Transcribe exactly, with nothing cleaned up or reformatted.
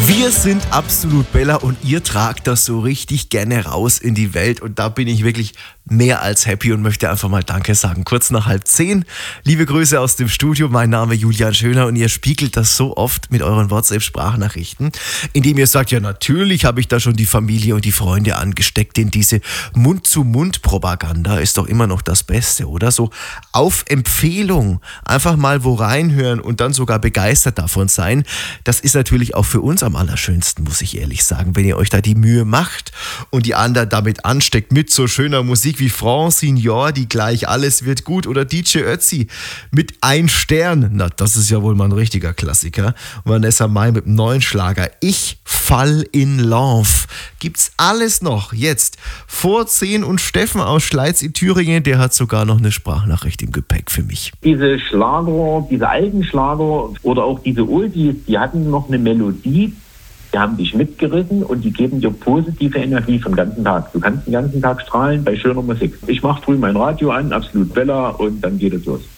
Wir sind Absolut Bella und ihr tragt das so richtig gerne raus in die Welt und da bin ich wirklich mehr als happy und möchte einfach mal Danke sagen. Kurz nach halb zehn. Liebe Grüße aus dem Studio. Mein Name Julian Schöner und ihr spiegelt das so oft mit euren WhatsApp-Sprachnachrichten, indem ihr sagt, ja natürlich habe ich da schon die Familie und die Freunde angesteckt, denn diese Mund-zu-Mund-Propaganda ist doch immer noch das Beste, oder? So auf Empfehlung einfach mal wo reinhören und dann sogar begeistert davon sein. Das ist natürlich auch für uns am allerschönsten, muss ich ehrlich sagen, wenn ihr euch da die Mühe macht und die anderen damit ansteckt mit so schöner Musik wie Francine, die gleich alles wird gut, oder D J Ötzi mit Ein Stern. Na, das ist ja wohl mal ein richtiger Klassiker. Und Vanessa Mai mit dem neuen Schlager Ich fall in love. Gibt's alles noch jetzt vor zehn und Steffen aus Schleiz in Thüringen, der hat sogar noch eine Sprachnachricht im Gepäck für mich. Diese Schlager, diese alten Schlager oder auch diese Oldies, die hatten noch eine Melodie, die haben dich mitgerissen und die geben dir positive Energie vom ganzen Tag. Du kannst den ganzen Tag strahlen bei schöner Musik. Ich mache früh mein Radio an, Absolut Bella, und dann geht es los.